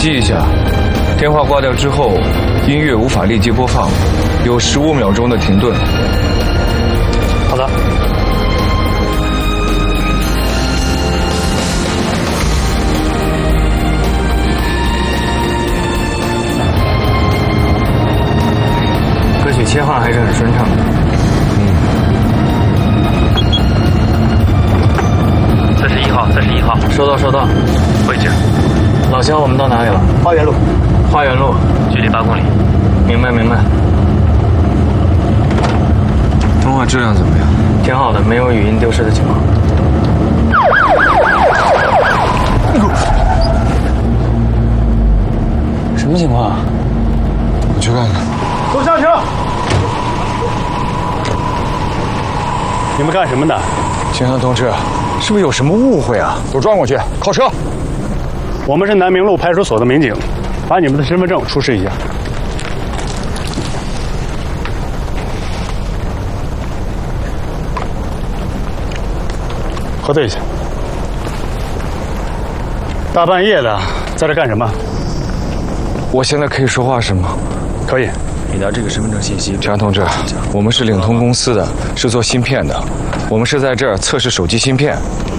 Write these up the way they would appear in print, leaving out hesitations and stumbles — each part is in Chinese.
机一下，电话挂掉之后，音乐无法立即播放，有15秒钟的停顿。 好的。歌曲切换还是很顺畅的。 41号，41号， 收到，收到。 位置。 老肖，我们到哪里了？ 花园路。 花园路， 距离8公里。 明白明白。 通话质量怎么样？ 挺好的，没有语音丢失的情况。什么情况啊？ 我去看看。 都下车！ 你们干什么的？ 警察同志，是不是有什么误会啊？ 都转过去，靠车。 我们是南明路派出所的民警，把你们的身份证出示一下。核对一下。大半夜的，在这干什么？ 我现在可以说话是吗？ 可以。 你的这个身份证信息。 警察同志，我们是领通公司的，是做芯片的，我们是在这儿测试手机芯片。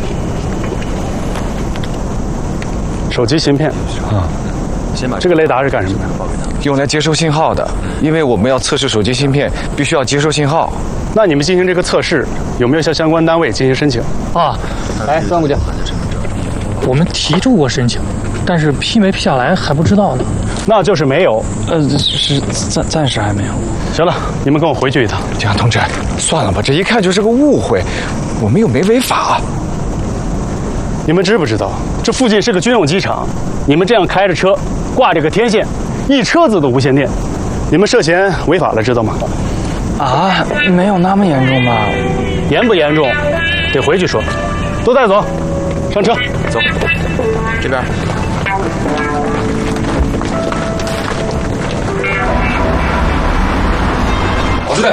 手机芯片啊， 先把这个雷达是干什么的？ 用来接收信号的，因为我们要测试手机芯片，必须要接收信号。 那你们进行这个测试，有没有向相关单位进行申请？ 啊， 来，转过去。 我们提出过申请，但是批没批下来还不知道呢。 那就是没有。 是暂时还没有。 行了，你们跟我回去一趟。 警察同志，算了吧，这一看就是个误会，我们又没违法。 你们知不知道，这附近是个军用机场？你们这样开着车，挂着个天线，一车子的无线电，你们涉嫌违法了，知道吗？ 啊，没有那么严重吧？ 严不严重，得回去说。都带走，上车，走， 这边。 老师。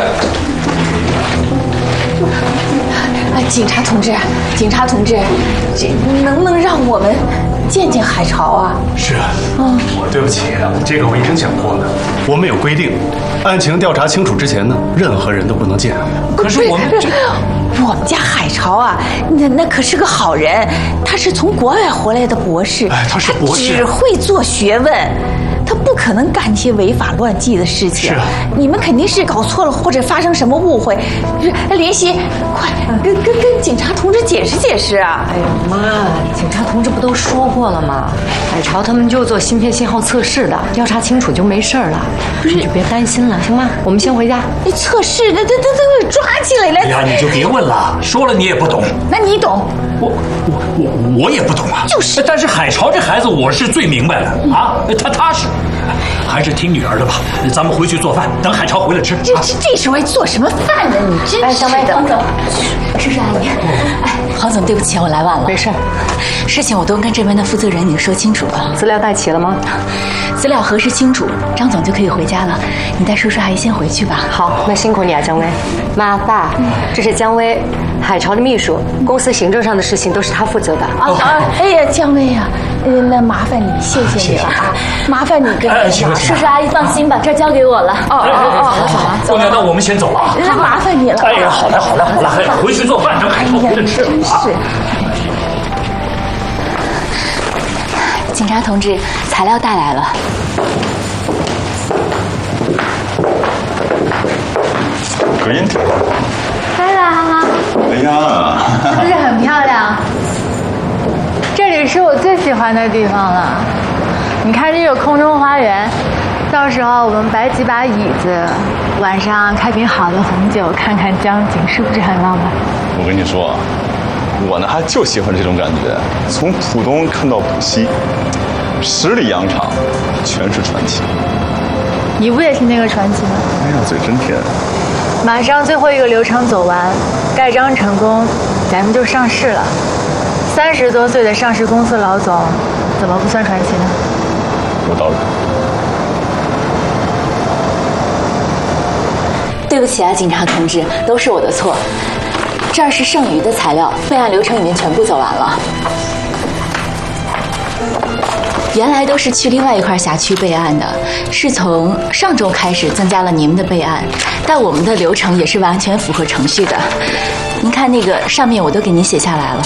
警察同志，警察同志，这能不能让我们见见海潮啊？ 是啊，对不起，这个我已经讲过了，我们有规定，案情调查清楚之前呢，任何人都不能见。 可是我们家海潮啊，那可是个好人，他是从国外回来的博士， 他是博士， 只会做学问。他不可能干些违法乱纪的事情。 是啊， 你们肯定是搞错了，或者发生什么误会。联系，快跟警察同志解释解释啊！ 哎呦妈，警察同志不都说过了吗？海潮他们就做芯片信号测试的，调查清楚就没事了。你就别担心了，行吗？我们先回家。 你测试，他给抓起来了。 哎呀，你就别问了，说了你也不懂。 那你懂？ 我也不懂啊。 就是。 但是海潮这孩子我是最明白的啊，他踏实。还是听女儿的吧，咱们回去做饭，等海潮回来吃。 这时候还做什么饭呢？你真是的。 黄总， 叔叔阿姨，黄总，对不起，我来晚了。 没事， 事情我都跟这边的负责人已经说清楚了。 资料带齐了吗？ 资料核实清楚，张总就可以回家了。你带叔叔阿姨先回去吧。 好，那辛苦你啊，姜薇。妈爸，这是姜薇，海潮的秘书，公司行政上的事情都是他负责的。 哎呀，姜薇呀，那麻烦你，谢谢你了啊，麻烦你跟叔叔阿姨放心吧，这交给我了。 走了，那我们先走了。 那麻烦你了。 哎呀，好了，回去做饭，等海潮回来吃啊。 是。警察同志，材料带来了。 隔音挺好。 来啦！ 哎呀， 不是很漂亮。这里是我最喜欢的地方了。你看这个空中花园，到时候我们摆几把椅子，晚上开瓶好的红酒，看看江景，是不是很浪漫？ 我跟你说啊，我呢还就喜欢这种感觉，从浦东看到浦西，10里洋场，全是传奇。 你不也是那个传奇吗？ 哎呀，嘴真甜。 马上最后一个流程走完，盖章成功，咱们就上市了。30多岁的上市公司老总，怎么不算传奇呢？ 有道理。 对不起啊，警察同志，都是我的错。这儿是剩余的材料，备案流程已经全部走完了。 原来都是去另外一块辖区备案的，是从上周开始增加了你们的备案，但我们的流程也是完全符合程序的。您看那个上面我都给您写下来了。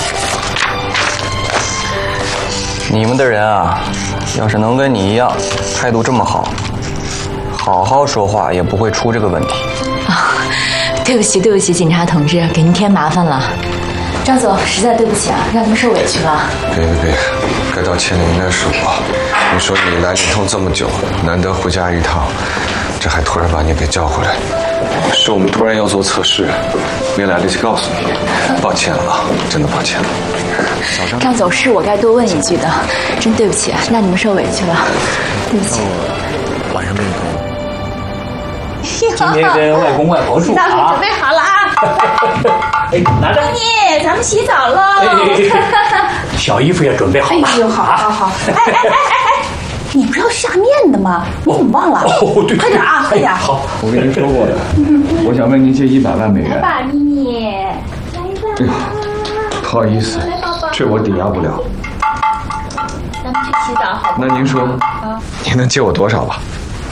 你们的人啊，要是能跟你一样，态度这么好，好好说话也不会出这个问题。 啊，对不起，警察同志，给您添麻烦了。张总，实在对不起啊，让您受委屈了。 别，该道歉的应该是我。你说你来临潼这么久，难得回家一趟，这还突然把你给叫回来，是我们突然要做测试，没来得及告诉你，抱歉了啊，真的抱歉了。 张总，是我该多问一句的，真对不起啊，让你们受委屈了，对不起。 晚上没有空。 今天跟外公外婆住啊。 大伙准备好了啊！ 哎，拿着。 妮，咱们洗澡喽。 小衣服也准备好了。 哎呦，好。哎，你不是要下面的吗？你怎么忘了？ 哦，对， 快点啊，快点。 好， 我跟您说过的，我想问您借100万美元。 来吧，妮妮。 哎呀，不好意思，这我抵押不了。 咱们去洗澡好不好？ 那您说，您能借我多少吧？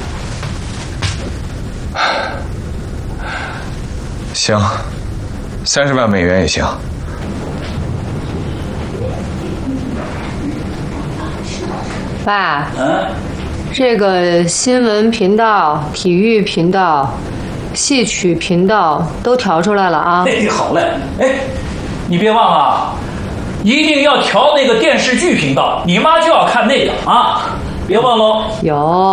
行，30万美元也行。 爸，这个新闻频道、体育频道、戏曲频道都调出来了啊！ 哎，好嘞，哎，你别忘了，一定要调那个电视剧频道，你妈就要看那个啊，别忘喽。 有。